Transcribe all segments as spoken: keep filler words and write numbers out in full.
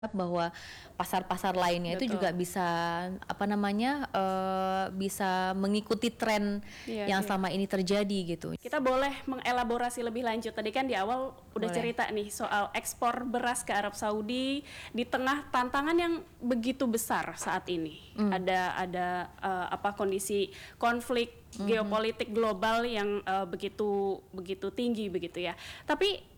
Bahwa pasar-pasar lainnya itu Betul. juga bisa, apa namanya, eee, bisa mengikuti tren Iya yang iya. selama ini terjadi gitu. Kita boleh mengelaborasi lebih lanjut, tadi kan di awal udah Boleh. cerita nih soal ekspor beras ke Arab Saudi di tengah tantangan yang begitu besar saat ini. Mmm. Ada ada, eee, apa, kondisi konflik Mhm. geopolitik global yang, eee, begitu begitu tinggi begitu ya. Tapi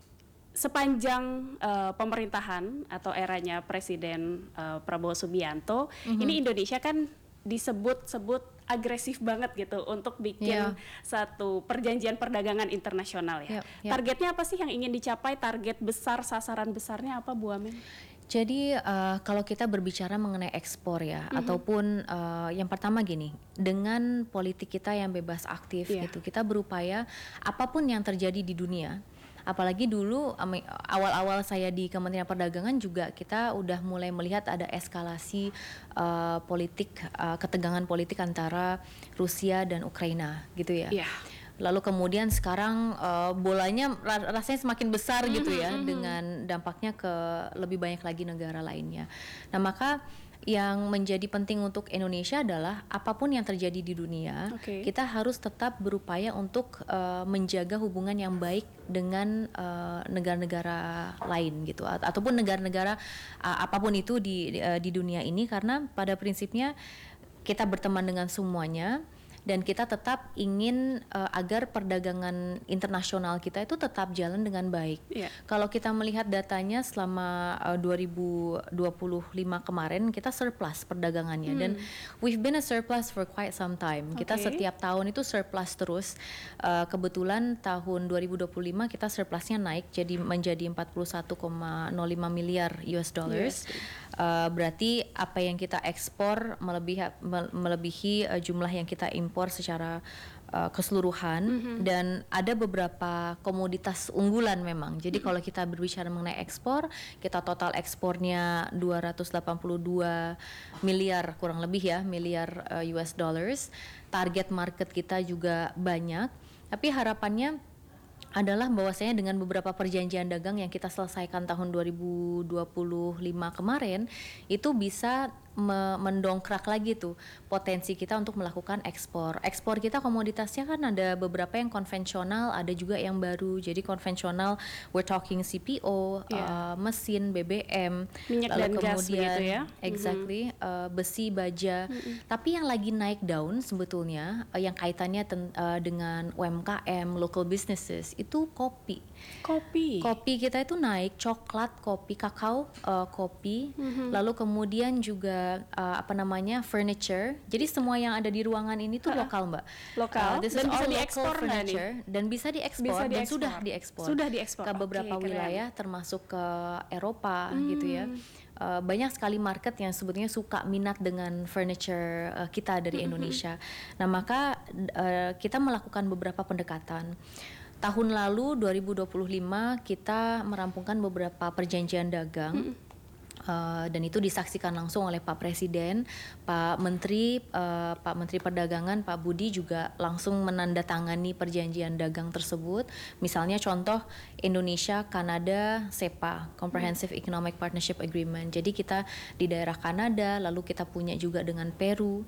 sepanjang, eee, pemerintahan atau eranya Presiden, eee, Prabowo Subianto, Mhm. ini Indonesia kan disebut-sebut agresif banget gitu untuk bikin Iya. satu perjanjian perdagangan internasional ya. Yap yap. Targetnya apa sih yang ingin dicapai? Target besar, sasaran besarnya apa, Bu Amin? Jadi, eee, kalau kita berbicara mengenai ekspor ya, Mhm. ataupun, eee, yang pertama gini, dengan politik kita yang bebas aktif Iya. gitu, kita berupaya apapun yang terjadi di dunia, apalagi dulu ame awal-awal saya di Kementerian Perdagangan juga kita udah mulai melihat ada eskalasi, eee, politik, eee, ketegangan politik antara Rusia dan Ukraina gitu ya. Iya. Lalu kemudian sekarang, eee, bolanya ra rasanya semakin besar gitu Mhm ya, mhm. dengan dampaknya ke lebih banyak lagi negara lainnya. Nah, maka yang menjadi penting untuk Indonesia adalah apapun yang terjadi di dunia, Oke. kita harus tetap berupaya untuk, eee, menjaga hubungan yang baik dengan, eee, negara-negara lain gitu, at ataupun negara-negara, eee, apapun itu di, eee, di dunia ini, karena pada prinsipnya kita berteman dengan semuanya dan kita tetap ingin, eee, agar perdagangan internasional kita itu tetap jalan dengan baik. Iya. Kalau kita melihat datanya selama, eee, dua ribu dua puluh lima kemarin kita surplus perdagangannya, dan Hmm. we've been a surplus for quite some time. Kita Oke. setiap tahun itu surplus terus, eee, kebetulan tahun dua ribu dua puluh lima kita surplusnya naik jadi menjadi empat puluh satu koma nol lima miliar U S dollars. U S D. Eee, berarti apa yang kita ekspor melebiha me melebihi, eee, jumlah yang kita impor secara, eee, keseluruhan. Mhm. Dan ada beberapa komoditas unggulan memang. Jadi kalau kita berbicara mengenai ekspor, kita total ekspornya dua ratus delapan puluh dua miliar kurang lebih ya, miliar, eee, U S dollars. Target market kita juga banyak, tapi harapannya adalah bahwasanya dengan beberapa perjanjian dagang yang kita selesaikan tahun dua ribu dua puluh lima kemarin, itu bisa me mendongkrak lagi tuh potensi kita untuk melakukan ekspor. Ekspor kita komoditasnya kan ada beberapa yang konvensional, ada juga yang baru. Jadi konvensional we're talking C P O, Iya. eee, mesin, B B M, Minyak lalu dan gas kemudian begitu ya? exactly, eee, besi, baja. Mhm. Tapi yang lagi naik daun sebetulnya, eee, yang kaitannya ten eee, dengan U M K M, local businesses, itu kopi. Kopi? Kopi kita itu naik, coklat, kopi, kakao, eee, kopi, Mhm. lalu kemudian juga, eee, apa namanya, furniture. Jadi semua yang ada di ruangan ini tuh Heeh. lokal, Mbak. Lokal? Eee, this Dan is bisa all local diekspor nggak nih? furniture dan bisa diekspor Bisa dan diekspor? sudah diekspor Sudah diekspor? ke Oke, beberapa keren. wilayah termasuk ke Eropa gitu ya. Mmm. Eee, banyak sekali market yang sebetulnya suka minat dengan furniture, eee, kita dari Mhm mhm. Indonesia. Nah, maka, eee, kita melakukan beberapa pendekatan. Tahun lalu dua ribu dua puluh lima kita merampungkan beberapa perjanjian dagang. Mhm. Eee, dan itu disaksikan langsung oleh Pak Presiden, Pak Menteri, eee, Pak Menteri Perdagangan, Pak Budi juga langsung menandatangani perjanjian dagang tersebut. Misalnya contoh Indonesia, Kanada, SEPA, Comprehensive Economic Partnership Agreement. Jadi kita di daerah Kanada, lalu kita punya juga dengan Peru.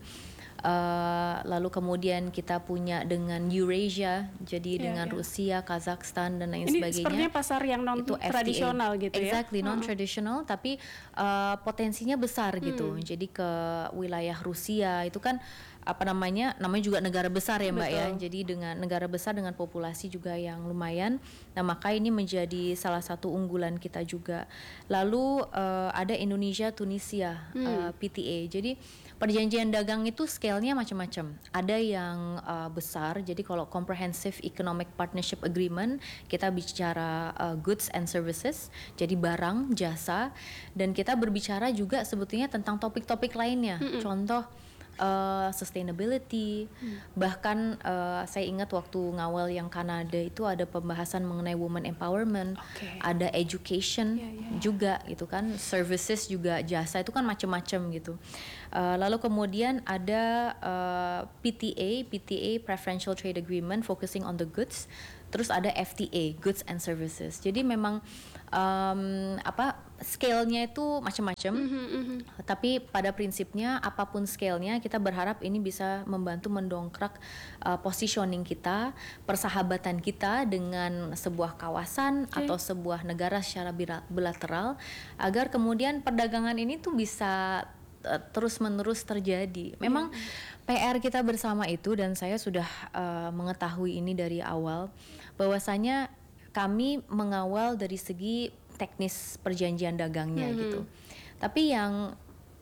Eee, lalu kemudian kita punya dengan Eurasia, jadi Iya dengan iya. Rusia, Kazakhstan dan lain Ini sebagainya. sepertinya pasar yang Itu F T A. non-tradisional gitu ya? Exactly, Heeh. non-traditional, tapi, eee, potensinya besar gitu. Hmm. Jadi ke wilayah Rusia itu kan, apa namanya, namanya juga negara besar ya, Mbak ya. Betul. Jadi dengan negara besar dengan populasi juga yang lumayan. Nah, maka ini menjadi salah satu unggulan kita juga. Lalu, eee, ada Indonesia, Tunisia, eee, Hmm. P T A. Jadi perjanjian dagang itu scale-nya macam-macam. Ada yang, eee, besar, jadi kalau Comprehensive Economic Partnership Agreement, kita bicara, eee, goods and services, jadi barang, jasa, dan kita berbicara juga sebetulnya tentang topik-topik lainnya. Mhm. Contoh, eee, sustainability, Hmm. bahkan, eee, saya ingat waktu ngawal yang Kanada itu ada pembahasan mengenai women empowerment, Oke. ada education Iya iya iya. juga gitu kan, services juga, jasa itu kan macam-macam gitu. Eee, lalu kemudian ada, eee, P T A, P T A Preferential Trade Agreement focusing on the goods, terus ada F T A, Goods and Services. Jadi memang um, apa scale-nya itu macam-macam. Mhm, mhm. Tapi pada prinsipnya apapun scale-nya kita berharap ini bisa membantu mendongkrak uh, positioning kita, persahabatan kita dengan sebuah kawasan Oke. atau sebuah negara secara bila- bilateral agar kemudian perdagangan ini tuh bisa uh, terus-menerus terjadi. Memang P R kita bersama itu, dan saya sudah uh, mengetahui ini dari awal, bahwasanya kami mengawal dari segi teknis perjanjian dagangnya Mhm. gitu. Tapi yang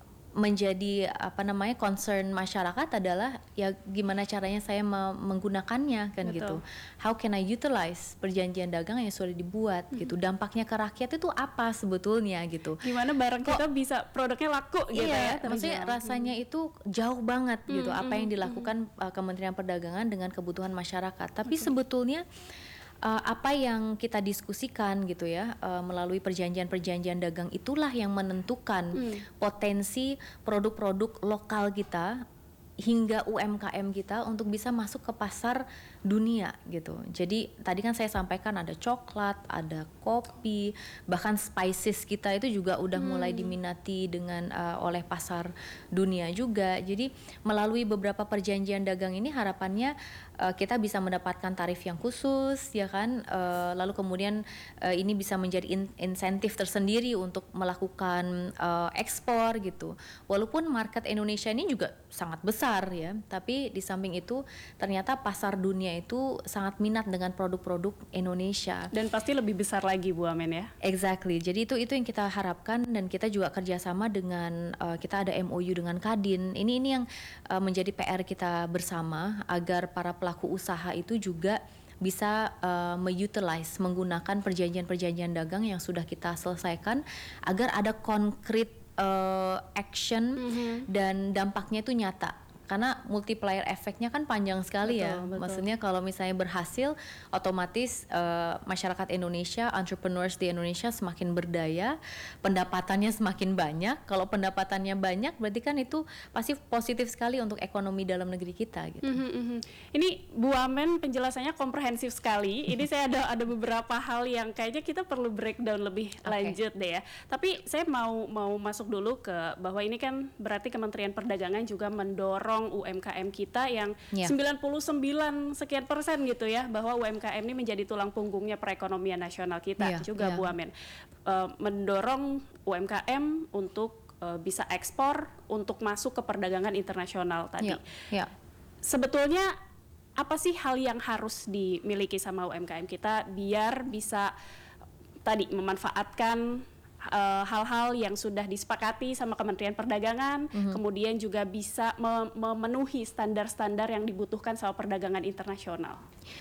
menjadi apa namanya concern masyarakat adalah ya gimana caranya saya me- menggunakannya kan Betul. gitu. How can I utilize perjanjian dagang yang sudah dibuat gitu. Dampaknya ke rakyat itu apa sebetulnya gitu. Gimana barang kita bisa produknya laku gitu ya? Iya, maksudnya terjual. rasanya itu jauh banget gitu Hmm, apa yang hmm, dilakukan uh, Kementerian Perdagangan dengan kebutuhan masyarakat. Tapi sebetulnya uh, apa yang kita diskusikan gitu ya uh, melalui perjanjian-perjanjian dagang itulah yang menentukan Hmm. potensi produk-produk lokal kita hingga U M K M kita untuk bisa masuk ke pasar dunia gitu. Jadi tadi kan saya sampaikan ada coklat, ada kopi, bahkan spices kita itu juga udah mulai diminati dengan uh, oleh pasar dunia juga. Jadi melalui beberapa perjanjian dagang ini harapannya uh, kita bisa mendapatkan tarif yang khusus ya kan. Uh, lalu kemudian uh, ini bisa menjadi in- insentif tersendiri untuk melakukan uh, ekspor gitu. Walaupun market Indonesia ini juga sangat besar ya, tapi di samping itu ternyata pasar dunia itu sangat minat dengan produk-produk Indonesia. Dan pasti lebih besar lagi Bu Amen ya. Exactly. Jadi itu itu yang kita harapkan, dan kita juga kerjasama dengan uh, kita ada M O U dengan Kadin. Ini ini yang uh, menjadi P R kita bersama agar para pelaku usaha itu juga bisa uh, me-utilize menggunakan perjanjian-perjanjian dagang yang sudah kita selesaikan agar ada konkret uh, action dan dampaknya itu nyata. Karena multiplier efeknya kan panjang sekali ya. Betul, betul. Maksudnya kalau misalnya berhasil, otomatis uh, masyarakat Indonesia, entrepreneurs di Indonesia semakin berdaya, pendapatannya semakin banyak. Kalau pendapatannya banyak, berarti kan itu pasti positif sekali untuk ekonomi dalam negeri kita gitu. Mhm, mhm. Ini Bu Amen penjelasannya komprehensif sekali. Ini saya ada ada beberapa hal yang kayaknya kita perlu breakdown lebih Oke. lanjut deh ya. Tapi saya mau mau masuk dulu ke bahwa ini kan berarti Kementerian Perdagangan juga mendorong U M K M kita yang Ya. sembilan puluh sembilan sekian persen gitu ya, bahwa U M K M ini menjadi tulang punggungnya perekonomian nasional kita Iya, juga iya. Bu Amen. Eh, mendorong U M K M untuk eh, bisa ekspor untuk masuk ke perdagangan internasional tadi. Ya, ya. Sebetulnya apa sih hal yang harus dimiliki sama U M K M kita biar bisa tadi memanfaatkan uh, hal-hal yang sudah disepakati sama Kementerian Perdagangan, kemudian juga bisa me- memenuhi standar-standar yang dibutuhkan sama perdagangan internasional.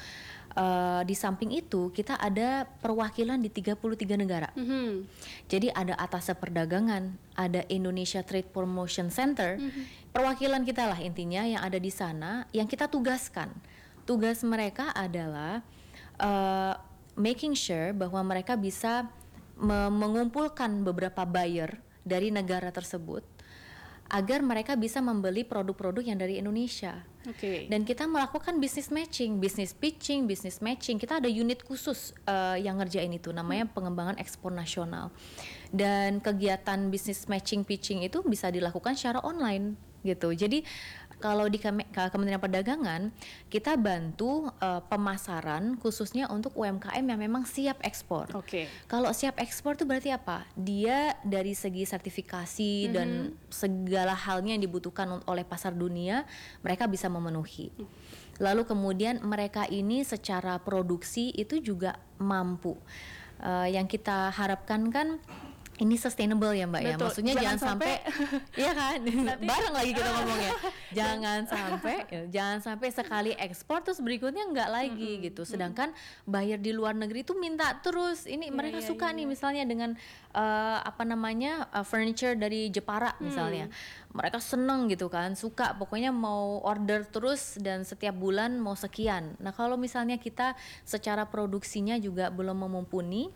Uh, di samping itu kita ada perwakilan di tiga puluh tiga negara. Mhm. Jadi ada Atase Perdagangan, ada Indonesia Trade Promotion Center, perwakilan kita lah intinya yang ada di sana, yang kita tugaskan. Tugas mereka adalah uh, making sure bahwa mereka bisa me- mengumpulkan beberapa buyer dari negara tersebut agar mereka bisa membeli produk-produk yang dari Indonesia. Oke. Dan kita melakukan business matching, business pitching, business matching. Kita ada unit khusus uh, yang ngerjain itu, namanya pengembangan ekspor nasional. Dan kegiatan business matching, pitching itu bisa dilakukan secara online gitu. Jadi kalau di Keme- ke- Kementerian Perdagangan kita bantu uh, pemasaran khususnya untuk U M K M yang memang siap ekspor. Oke. Kalau siap ekspor itu berarti apa? Dia dari segi sertifikasi dan segala halnya yang dibutuhkan un- oleh pasar dunia, mereka bisa memenuhi. Lalu kemudian mereka ini secara produksi itu juga mampu. Eh, yang kita harapkan kan ini sustainable ya Mbak ya. Betul. Maksudnya Jangan jangan, sampai, iya kan? Nanti- Bareng lagi kita ngomongnya. Jangan sampai jangan sampai sekali ekspor terus berikutnya enggak lagi gitu. Sedangkan buyer di luar negeri itu minta terus. Ini Iya, mereka iya, suka iya, nih iya. misalnya dengan eh, apa namanya uh, furniture dari Jepara misalnya. Mereka seneng gitu kan, suka pokoknya mau order terus dan setiap bulan mau sekian. Nah kalau misalnya kita secara produksinya juga belum memumpuni,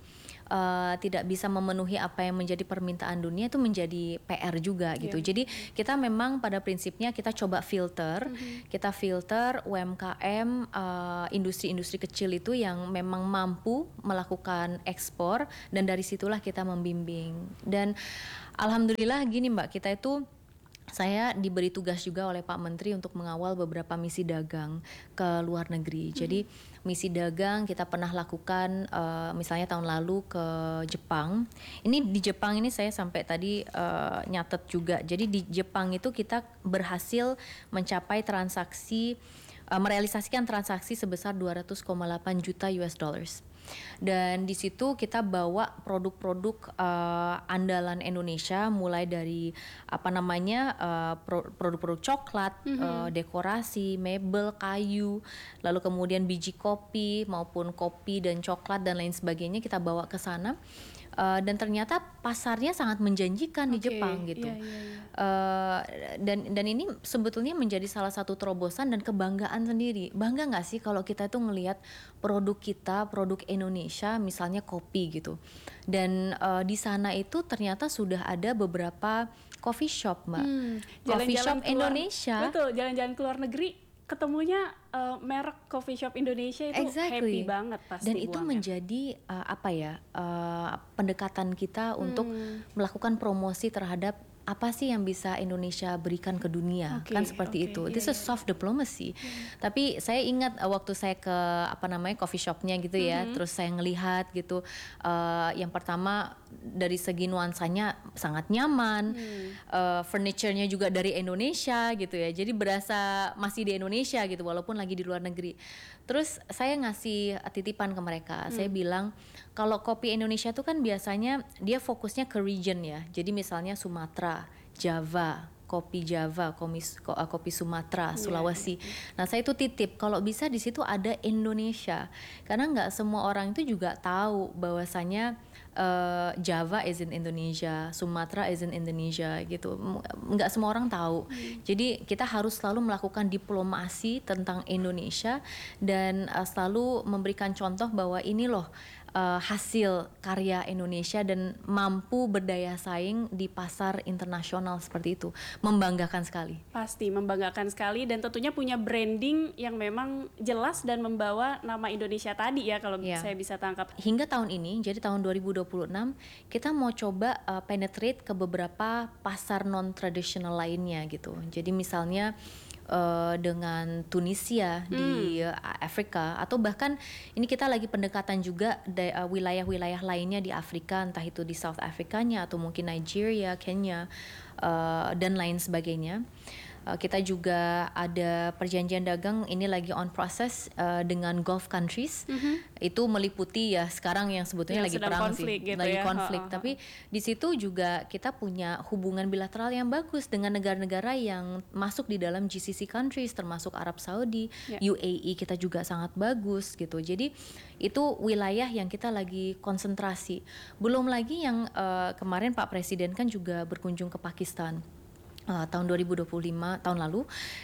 uh, tidak bisa memenuhi apa yang menjadi permintaan dunia itu menjadi P R juga gitu. Yeah. Jadi kita memang pada prinsipnya kita coba filter, mm-hmm. kita filter U M K M, uh, industri-industri kecil itu yang memang mampu melakukan ekspor, dan dari situlah kita membimbing. Dan alhamdulillah gini Mbak, kita itu saya diberi tugas juga oleh Pak Menteri untuk mengawal beberapa misi dagang ke luar negeri. Hmm. Jadi misi dagang kita pernah lakukan uh, misalnya tahun lalu ke Jepang. Ini di Jepang ini saya sampai tadi uh, nyatet juga. Jadi di Jepang itu kita berhasil mencapai transaksi, uh, merealisasikan transaksi sebesar dua ratus koma delapan juta U S dollars. Dan di situ kita bawa produk-produk uh, andalan Indonesia, mulai dari apa namanya uh, pro- produk-produk coklat, mm-hmm. uh, dekorasi, mebel, kayu, lalu kemudian biji kopi maupun kopi dan coklat dan lain sebagainya kita bawa ke sana. Uh, dan ternyata pasarnya sangat menjanjikan okay, di Jepang gitu. Yeah, yeah, yeah. Uh, dan dan ini sebetulnya menjadi salah satu terobosan dan kebanggaan sendiri. Bangga nggak sih kalau kita itu ngelihat produk kita, produk Indonesia, misalnya kopi gitu. Dan uh, di sana itu ternyata sudah ada beberapa coffee shop, Mbak. Hmm, coffee jalan-jalan shop keluar, Indonesia. Betul, jalan-jalan ke luar negeri ketemunya uh, merek coffee shop Indonesia itu exactly. happy banget pasti. Dan itu buangnya. menjadi uh, apa ya uh, pendekatan kita untuk hmm. melakukan promosi terhadap apa sih yang bisa Indonesia berikan ke dunia, okay, kan seperti okay, itu. This yeah, is soft diplomacy. Yeah. Tapi saya ingat uh, waktu saya ke apa namanya coffee shopnya gitu ya, mm-hmm. terus saya ngelihat gitu, uh, yang pertama dari segi nuansanya sangat nyaman, mm. uh, furniture-nya juga dari Indonesia gitu ya, jadi berasa masih di Indonesia gitu walaupun lagi di luar negeri. Terus saya ngasih titipan ke mereka, mm. saya bilang kalau kopi Indonesia tuh kan biasanya dia fokusnya ke region ya, jadi misalnya Sumatera, Java, kopi Java, kopi, kopi Sumatera, Sulawesi. Yeah. Nah saya itu titip kalau bisa di situ ada Indonesia, karena nggak semua orang itu juga tahu bahwasanya uh, Java is in Indonesia, Sumatera is in Indonesia gitu. Nggak semua orang tahu. Hmm. Jadi kita harus selalu melakukan diplomasi tentang Indonesia dan uh, selalu memberikan contoh bahwa ini loh Uh, hasil karya Indonesia dan mampu berdaya saing di pasar internasional seperti itu. Membanggakan sekali. Pasti membanggakan sekali dan tentunya punya branding yang memang jelas dan membawa nama Indonesia tadi ya kalau yeah. saya bisa tangkap. Hingga tahun ini, jadi tahun dua ribu dua puluh enam kita mau coba uh, penetrate ke beberapa pasar non-tradisional lainnya gitu. Jadi misalnya Uh, dengan Tunisia hmm. di uh, Afrika, atau bahkan ini kita lagi pendekatan juga de, uh, wilayah-wilayah lainnya di Afrika, entah itu di South Afrikanya atau mungkin Nigeria, Kenya, uh, dan lain sebagainya. Uh, kita juga ada perjanjian dagang ini lagi on process uh, dengan Gulf countries. Mm-hmm. Itu meliputi ya sekarang yang sebetulnya yang lagi perang sih, gitu lagi ya. konflik. Ha, ha, ha. Tapi di situ juga kita punya hubungan bilateral yang bagus dengan negara-negara yang masuk di dalam G C C countries, termasuk Arab Saudi, yeah. U A E kita juga sangat bagus gitu. Jadi itu wilayah yang kita lagi konsentrasi. Belum lagi yang uh, kemarin Pak Presiden kan juga berkunjung ke Pakistan. Uh, tahun dua ribu dua puluh lima tahun lalu,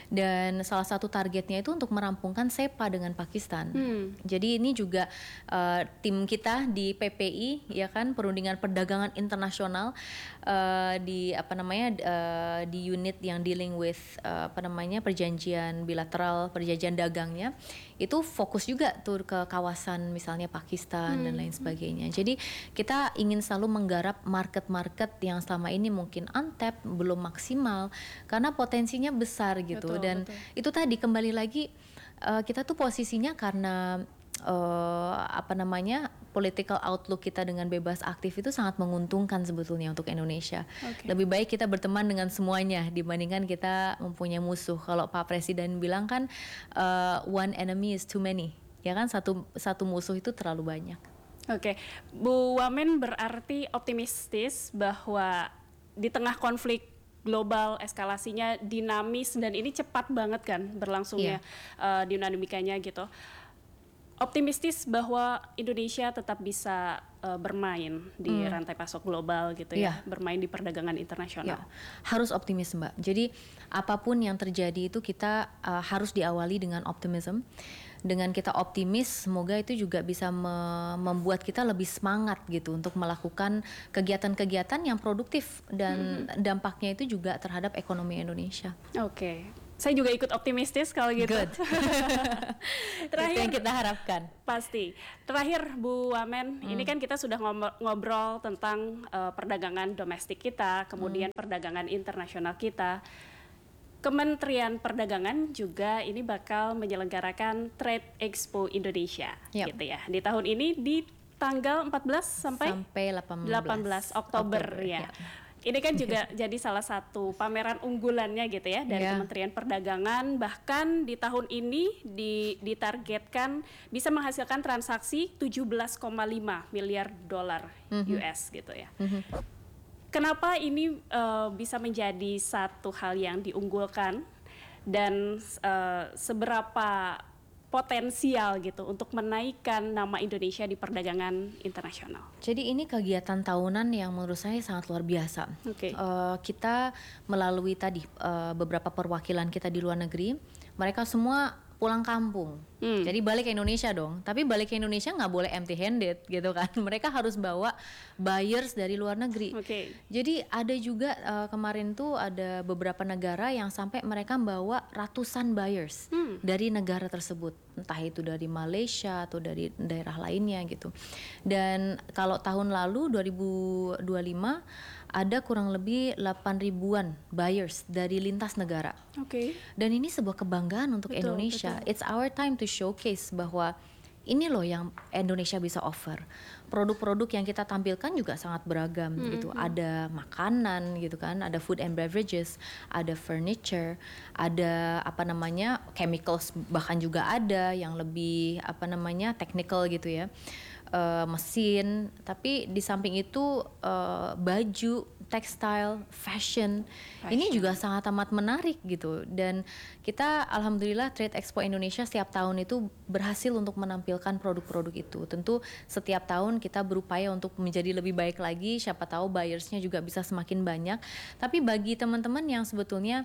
dan salah satu targetnya itu untuk merampungkan SEPA dengan Pakistan. Hmm. Jadi ini juga uh, tim kita di P P I ya kan, Perundingan Perdagangan Internasional, uh, di apa namanya uh, di unit yang dealing with uh, apa namanya perjanjian bilateral, perjanjian dagangnya itu fokus juga tuh ke kawasan misalnya Pakistan hmm. dan lain sebagainya. Jadi kita ingin selalu menggarap market-market yang selama ini mungkin untapped, belum maksimal, karena potensinya besar gitu. Betul, dan betul. Itu tadi kembali lagi uh, kita tuh posisinya karena uh, apa namanya political outlook kita dengan bebas aktif itu sangat menguntungkan sebetulnya untuk Indonesia. Okay. Lebih baik kita berteman dengan semuanya dibandingkan kita mempunyai musuh. Kalau Pak Presiden bilang kan uh, one enemy is too many, ya kan, satu satu musuh itu terlalu banyak. Oke, okay. Bu Wamen berarti optimistis bahwa di tengah konflik global, eskalasinya dinamis dan ini cepat banget kan berlangsungnya, yeah. uh, dinamikanya gitu. Optimistis bahwa Indonesia tetap bisa uh, bermain di hmm. rantai pasok global gitu ya, yeah. bermain di perdagangan internasional. Yeah. Harus optimis Mbak. Jadi apapun yang terjadi itu kita uh, harus diawali dengan optimism. dengan kita optimis, semoga itu juga bisa me- membuat kita lebih semangat gitu untuk melakukan kegiatan-kegiatan yang produktif dan dampaknya itu juga terhadap ekonomi Indonesia. Oke, saya juga ikut optimistis kalau gitu. Good. Itu yang kita harapkan. Pasti. Terakhir Bu Wamen, Hmm. ini kan kita sudah ngom- ngobrol tentang uh, perdagangan domestik kita, kemudian Hmm. perdagangan internasional kita. Kementerian Perdagangan juga ini bakal menyelenggarakan Trade Expo Indonesia, Yap. gitu ya. Di tahun ini di tanggal empat belas sampai, Sampai delapan belas, delapan belas Oktober, Oktober, ya. ya. Ini kan juga jadi salah satu pameran unggulannya gitu ya dari Ya. Kementerian Perdagangan. Bahkan di tahun ini di, ditargetkan bisa menghasilkan transaksi tujuh belas koma lima miliar dolar U S gitu ya. Kenapa ini uh, bisa menjadi satu hal yang diunggulkan dan uh, seberapa potensial gitu untuk menaikkan nama Indonesia di perdagangan internasional? Jadi ini kegiatan tahunan yang menurut saya sangat luar biasa. Oke. Uh, kita melalui tadi uh, beberapa perwakilan kita di luar negeri, mereka semua pulang kampung. Hmm. Jadi balik ke Indonesia dong. Tapi balik ke Indonesia nggak boleh empty handed gitu kan. Mereka harus bawa buyers dari luar negeri. Oke. Jadi ada juga uh, kemarin tuh ada beberapa negara yang sampai mereka bawa ratusan buyers Hmm. dari negara tersebut, entah itu dari Malaysia atau dari daerah lainnya gitu. Dan kalau tahun lalu dua ribu dua puluh lima ada kurang lebih delapan ribuan buyers dari lintas negara. Oke. Dan ini sebuah kebanggaan untuk Betul, Indonesia. betul. It's our time to showcase bahwa ini loh yang Indonesia bisa offer. Produk-produk yang kita tampilkan juga sangat beragam Hmm, gitu. Ada makanan gitu kan, ada food and beverages, ada furniture, ada apa namanya chemicals, bahkan juga ada yang lebih apa namanya technical gitu ya. Uh, mesin, tapi di samping itu uh, baju, tekstil, fashion, ini Fashion. juga sangat amat menarik gitu. Dan kita alhamdulillah Trade Expo Indonesia setiap tahun itu berhasil untuk menampilkan produk-produk itu. Tentu setiap tahun kita berupaya untuk menjadi lebih baik lagi, siapa tahu buyersnya juga bisa semakin banyak. Tapi bagi teman-teman yang sebetulnya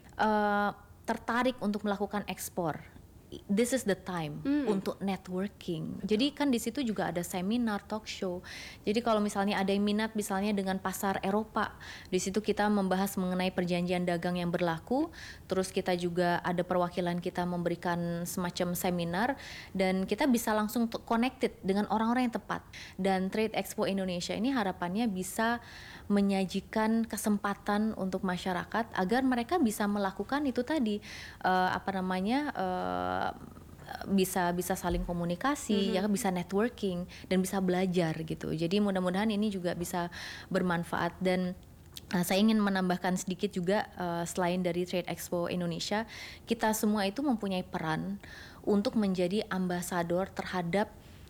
uh, tertarik untuk melakukan ekspor, this is the time Hmm. untuk networking. Jadi kan di situ juga ada seminar, talk show. Jadi kalau misalnya ada yang minat misalnya dengan pasar Eropa, di situ kita membahas mengenai perjanjian dagang yang berlaku. Terus kita juga ada perwakilan kita memberikan semacam seminar dan kita bisa langsung t- connected dengan orang-orang yang tepat. Dan Trade Expo Indonesia ini harapannya bisa menyajikan kesempatan untuk masyarakat agar mereka bisa melakukan itu tadi uh, apa namanya uh, bisa bisa saling komunikasi, ya bisa networking dan bisa belajar gitu. Jadi mudah-mudahan ini juga bisa bermanfaat. Dan uh, saya ingin menambahkan sedikit juga uh, selain dari Trade Expo Indonesia, kita semua itu mempunyai peran untuk menjadi ambasador terhadap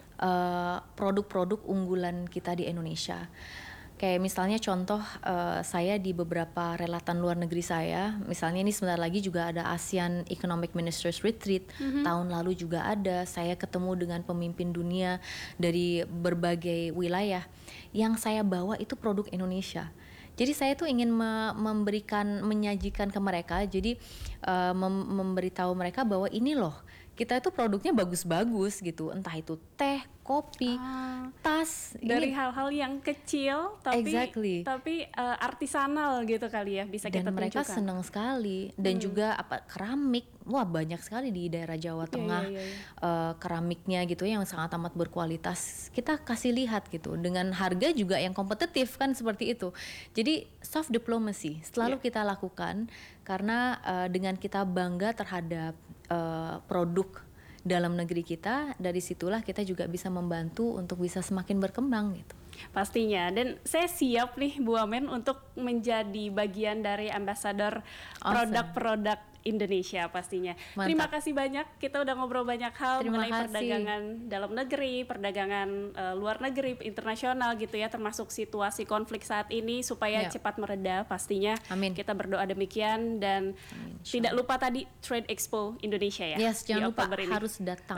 uh, produk-produk unggulan kita di Indonesia. Kayak misalnya contoh uh, saya di beberapa relatan luar negeri saya, misalnya ini sebentar lagi juga ada ASEAN Economic Ministers Retreat, mm-hmm. tahun lalu juga ada, saya ketemu dengan pemimpin dunia dari berbagai wilayah, yang saya bawa itu produk Indonesia. Jadi saya tuh ingin me- memberikan, menyajikan ke mereka, jadi uh, mem- memberitahu mereka bahwa ini loh, kita itu produknya bagus-bagus gitu, entah itu teh, kopi, Ah, tas, dari ini hal-hal yang kecil tapi Exactly. tapi uh, artisanal gitu kali ya, bisa dan kita mereka tunjukkan. senang sekali. Dan Hmm. juga apa keramik, wah banyak sekali di daerah Jawa Iya, Tengah iya, iya. eh, keramiknya gitu yang sangat amat berkualitas. Kita kasih lihat gitu dengan harga juga yang kompetitif kan seperti itu. Jadi soft diplomacy selalu Iya. kita lakukan karena eh, dengan kita bangga terhadap eh, produk dalam negeri kita, dari situlah kita juga bisa membantu untuk bisa semakin berkembang gitu. Pastinya, dan saya siap nih Bu Wamen untuk menjadi bagian dari ambasador Awesome. produk-produk Indonesia pastinya. Mantap. Terima kasih banyak, kita udah ngobrol banyak hal Terima mengenai kasih. perdagangan dalam negeri, perdagangan uh, luar negeri, internasional gitu ya, termasuk situasi konflik saat ini supaya Ya. cepat mereda pastinya. Amin. Kita berdoa demikian dan Amin, insya tidak lupa tadi Trade Expo Indonesia ya. Yes, di jangan lupa Oktober ini. harus datang.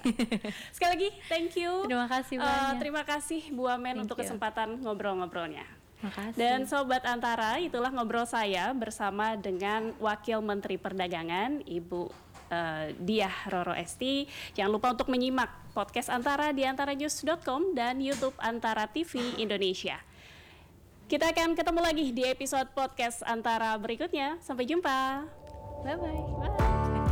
Sekali lagi, thank you. Terima kasih Uh, banyak. terima kasih Bu Wamen Thank untuk you. kesempatan ngobrol-ngobrolnya. Makasih. Dan Sobat Antara, itulah ngobrol saya bersama dengan Wakil Menteri Perdagangan, Ibu uh, Diah Roro Esti. Jangan lupa untuk menyimak podcast Antara di antaranews dot com dan YouTube Antara T V Indonesia. Kita akan ketemu lagi di episode podcast Antara berikutnya. Sampai jumpa. Bye-bye. Bye.